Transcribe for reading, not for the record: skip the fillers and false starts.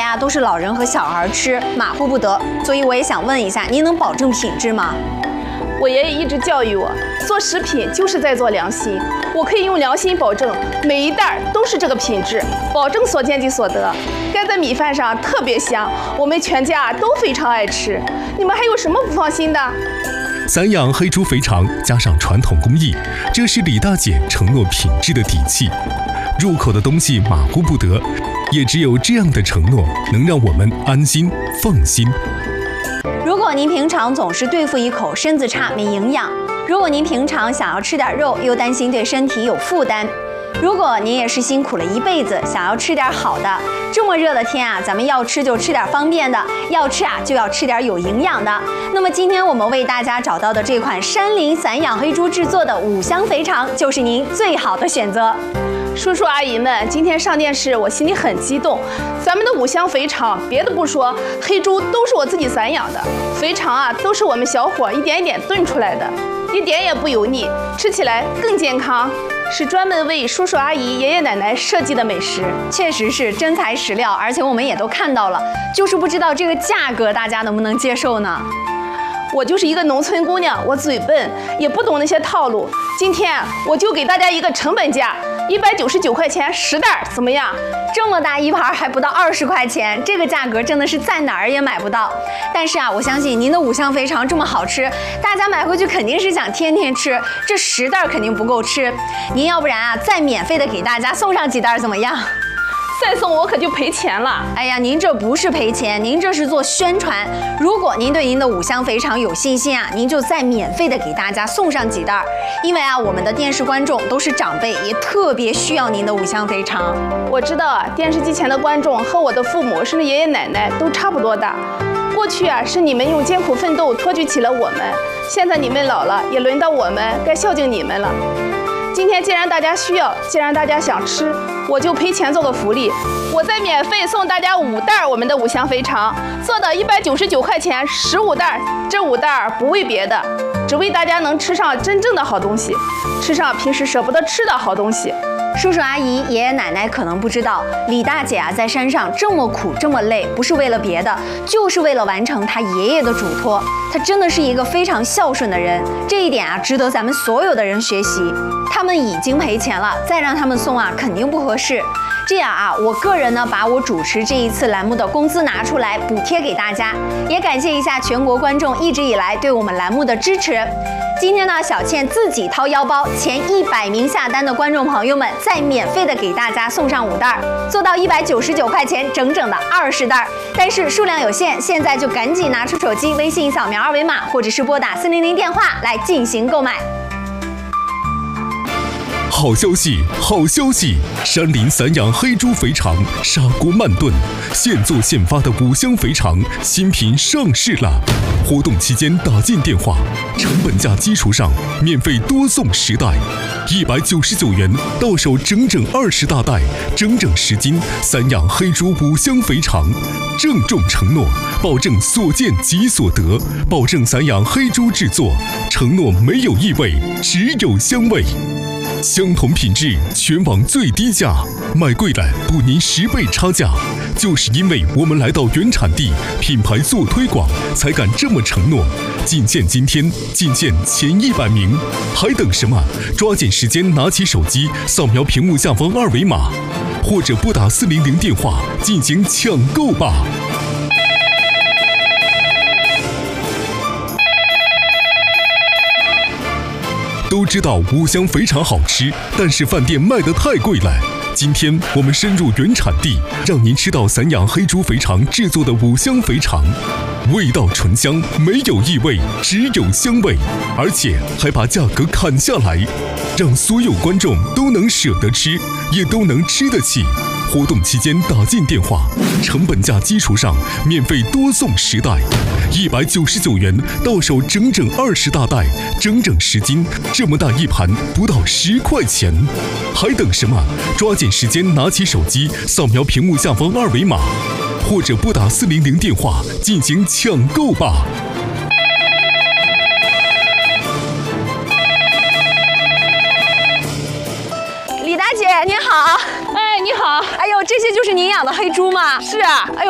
啊都是老人和小孩吃，马虎不得。所以我也想问一下，您能保证品质吗？ 我爷爷一直教育我，做食品就是在做良心。我可以用良心保证每一袋都是这个品质，保证所见即所得。盖在米饭上特别香，我们全家都非常爱吃。你们还有什么不放心的？ 散养黑猪肥肠加上传统工艺，这是李大姐承诺品质的底气。入口的东西马虎不得，也只有这样的承诺能让我们安心放心。 如果您平常总是对付一口身子差没营养，如果您平常想要吃点肉又担心对身体有负担，如果您也是辛苦了一辈子想要吃点好的，这么热的天啊，咱们要吃就吃点方便的，要吃啊就要吃点有营养的。那么今天我们为大家找到的这款山林散养黑猪制作的五香肥肠，就是您最好的选择。 叔叔阿姨们，今天上电视，我心里很激动。咱们的五香肥肠，别的不说，黑猪都是我自己散养的，肥肠啊都是我们小伙一点一点炖出来的，一点也不油腻，吃起来更健康，是专门为叔叔阿姨、爷爷奶奶设计的美食。 确实是真材实料，而且我们也都看到了，就是不知道这个价格大家能不能接受呢？ 我就是一个农村姑娘，我嘴笨，也不懂那些套路。今天我就给大家一个成本价，199块钱10袋，怎么样？ 这么大一盘还不到20块钱，这个价格真的是在哪儿也买不到。但是啊，我相信您的五香肥肠这么好吃，大家买回去肯定是想天天吃，这10袋肯定不够吃。您要不然啊，再免费的给大家送上几袋怎么样？ 再送我可就赔钱了。 哎呀，您这不是赔钱，您这是做宣传。如果您对您的五香肥肠有信心啊，您就再免费的给大家送上几袋。因为啊，我们的电视观众都是长辈，也特别需要您的五香肥肠。 我知道啊，电视机前的观众和我的父母甚至爷爷奶奶都差不多大。过去啊，是你们用艰苦奋斗托举起了我们，现在你们老了，也轮到我们该孝敬你们了。今天既然大家需要，既然大家想吃，我就赔钱做个福利，我再免费送大家5袋我们的五香肥肠，做到199块钱15袋。这5袋不为别的，只为大家能吃上真正的好东西，吃上平时舍不得吃的好东西。 叔叔阿姨、爷爷奶奶可能不知道，李大姐啊在山上这么苦这么累，不是为了别的，就是为了完成她爷爷的嘱托。她真的是一个非常孝顺的人，这一点啊值得咱们所有的人学习。他们已经赔钱了，再让他们送啊肯定不合适。这样啊，我个人呢把我主持这一次栏目的工资拿出来补贴给大家，也感谢一下全国观众一直以来对我们栏目的支持。今天呢，小倩自己掏腰包，前100名下单的观众朋友们，再免费的给大家送上5袋，做到199块钱，整整的20袋。但是数量有限，现在就赶紧拿出手机，微信扫描2维码，或者是拨打400电话来进行购买。 好消息，好消息！山林散养黑猪肥肠，砂锅慢炖，现做现发的五香肥肠新品上市了。活动期间打进电话，成本价基础上免费多送10袋，199元到手整整20大袋，整整10斤散养黑猪五香肥肠。郑重承诺，保证所见即所得，保证散养黑猪制作，承诺没有异味，只有香味。相同品质，全网最低价，买贵了补您10倍差价。就是因为我们来到原产地，品牌做推广，才敢这么承诺。仅限今天，仅限前100名，还等什么？抓紧时间拿起手机，扫描屏幕下方2维码，或者拨打400电话进行抢购吧。都知道五香肥肠好吃，但是饭店卖得太贵了。今天我们深入原产地，让您吃到散养黑猪肥肠制作的五香肥肠，味道醇香，没有异味，只有香味，而且还把价格砍下来，让所有观众都能舍得吃，也都能吃得起。活动期间打进电话，成本价基础上免费多送10袋，199元到手整整20大袋，整整10斤，这么大一盘不到10块钱，还等什么？抓紧时间拿起手机，扫描屏幕下方2维码，或者拨打400电话进行抢购吧。 李大姐您好。 哎，你好。 哎呦，这些就是您养的黑猪吗？ 是啊。 哎呦。